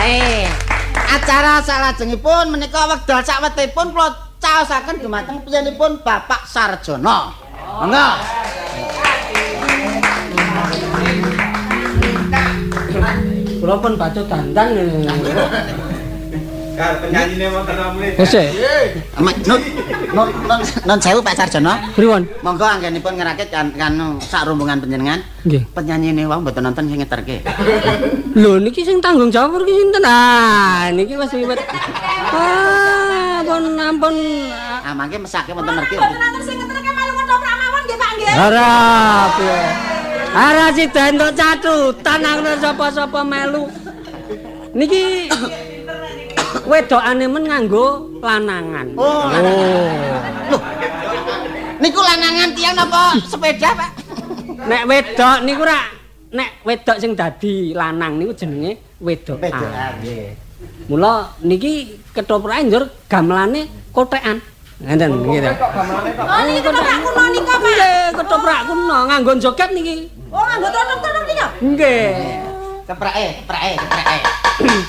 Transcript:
Baik. Acara salajengipun menika wekdal sawetipun kula caosaken dumateng piyambakipun Bapak Sarjono. Monggo. Kula pun baca dandan ngene. Kar penyanyine wonten amune. Wis. Non sewu Pak Sarjono. Pripun? Monggo anggenipun ngerakit kan sak rombongan panjenengan. Nggih. Penyanyine wau mboten nonton sing ngeterke. Lho niki sing tanggung jawab iki sinten? Ah, niki Mas Wiwit. Ah, ampun. Ah mangke mesake wonten mergi. Boten sing ngeterke melu ngethoprak mawon nggih Pak nggih. Harap. Ara sida entuk catutan aku sapa-sapa melu. Niki wedokane men nganggo lanangan. Oh. Loh. Niku lanangan tiang napa sepeda, Pak? Nek wedok niku nek wedok sing dadi lanang niku jenenge wedokan. Nggih. Mula niki ketoprak njur gamelane kotekan. Ngenten nggih. Oh niki ketoprak kuno nika Pak. Nggih, ketoprak kuno nganggo joget niki. Oh nganggo totok-totok nika. Nggih. Keprake.